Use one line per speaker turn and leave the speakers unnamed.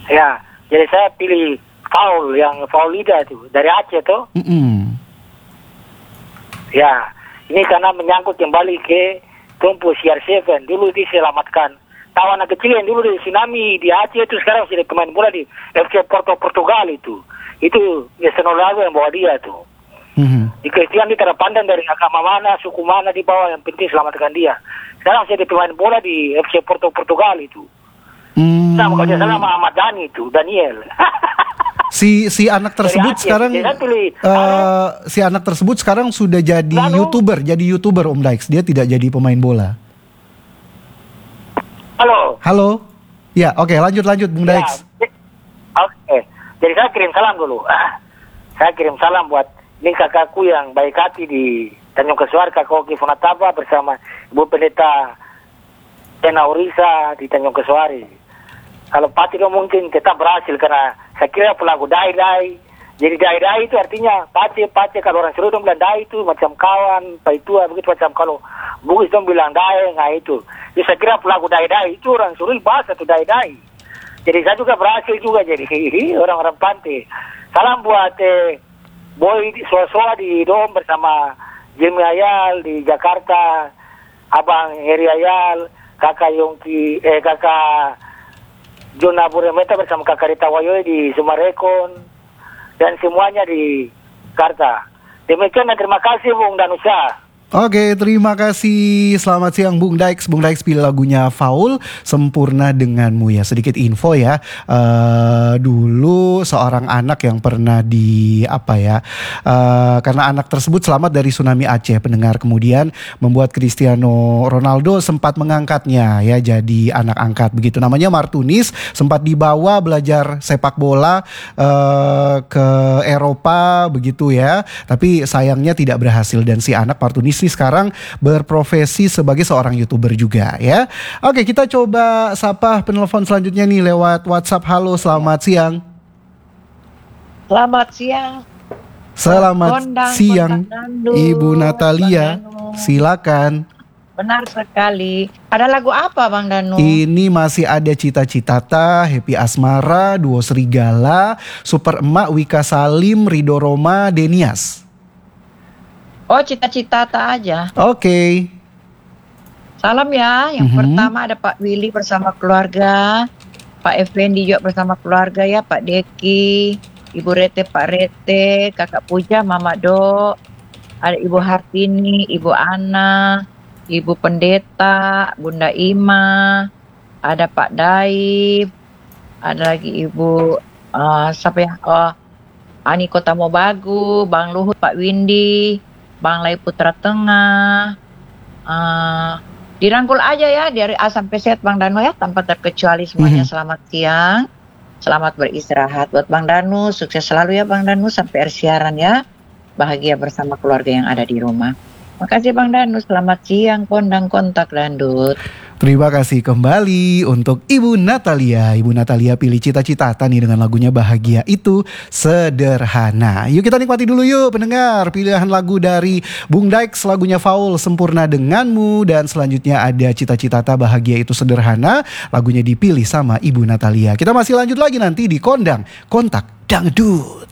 Ya, jadi saya pilih Faul yang Faulida itu dari Aceh tuh. Ya, ini karena menyangkut kembali ke Tumpu CR7. Dulu diselamatkan. Tahu anak kecil yang dulu di tsunami di Aceh itu sekarang sudah pemain bola di FC Porto Portugal itu. Itu Cristiano Ronaldo yang bawa dia tuh. Di Cristiano dia tidak pandang dari agama mana, suku mana di bawah, yang penting selamatkan dia. Sekarang jadi pemain bola di FC Porto Portugal itu. Sama kalau salah sama Ahmad Dhani itu, Daniel.
Si anak tersebut sekarang si anak tersebut sekarang sudah jadi YouTuber Om Daix. Dia tidak jadi pemain bola. Halo. Ya, oke, lanjut Bung Daix.
Oke. Jadi saya kirim salam dulu. Saya kirim salam buat ini kakakku yang baik hati di Tanjung Kesuar, Kakak Oki Funataba bersama Ibu Pendeta Tena Urisa di Tanjung Kesuari. Kalau Pati mungkin tetap berhasil karena saya kira pelaku dai-dai. Jadi dai-dai itu artinya pace kalau orang Serudong bilang dai itu macam kawan, paitua begitu, macam kalau Bugis dong bilang dai, nah itu. Jadi saya kira pelaku dai-dai itu orang Suril bahasa itu dai-dai. Jadi saya juga berhasil juga jadi orang-orang pantai. Salam buat Boy Soa di Dom bersama Jimmy Ayal di Jakarta, Abang Heri Ayal, Kakak Yongki, Kakak Jona Buremeta bersama Kakak Rita Wayoy di Sumarekon dan semuanya di Jakarta. Demikian dan terima kasih Bung Danusa.
Oke, terima kasih. Selamat siang Bung Daix. Bung Daix pilih lagunya Faul, Sempurna Denganmu ya. Sedikit info ya. Dulu seorang anak yang pernah karena anak tersebut selamat dari tsunami Aceh, pendengar, kemudian membuat Cristiano Ronaldo sempat mengangkatnya ya jadi anak angkat begitu. Namanya Martunis, sempat dibawa belajar sepak bola ke Eropa begitu ya. Tapi sayangnya tidak berhasil dan si anak Martunis sekarang berprofesi sebagai seorang YouTuber juga ya. Oke, kita coba sapa penelpon selanjutnya nih lewat WhatsApp. Halo, selamat siang.
Selamat siang.
Selamat siang Ibu Natalia. Silakan.
Benar sekali. Ada lagu apa Bang Danu?
Ini masih ada Cita-Cita, Happy Asmara, Duo Serigala, Super Emak, Wika Salim, Rido Roma, Denias.
Oh, Cita-Cita aja.
Oke.
Salam ya. Yang pertama ada Pak Willy bersama keluarga, Pak Effendi juga bersama keluarga ya, Pak Deki, Ibu Rete, Pak Rete, Kakak Puja, Mama Do, ada Ibu Hartini, Ibu Ana, Ibu Pendeta, Bunda Ima, ada Pak Daib, ada lagi Ibu siapa ya? Ani Kota Mobagu, Bang Luhut, Pak Windy, Bang Lai Putra Tengah, dirangkul aja ya dari A sampai Z Bang Danu ya, tanpa terkecuali semuanya. Selamat siang, selamat beristirahat buat Bang Danu, sukses selalu ya Bang Danu sampai siaran ya, bahagia bersama keluarga yang ada di rumah. Makasih Bang Danu, selamat siang Kondang Kontak Dandut.
Terima kasih kembali untuk Ibu Natalia. Ibu Natalia pilih Cita-Cita nih dengan lagunya Bahagia Itu Sederhana. Yuk kita nikmati dulu yuk pendengar pilihan lagu dari Bung Daix, lagunya Faul, Sempurna Denganmu. Dan selanjutnya ada Cita-Cita Bahagia Itu Sederhana, lagunya dipilih sama Ibu Natalia. Kita masih lanjut lagi nanti di Kondang Kontak Dangdut.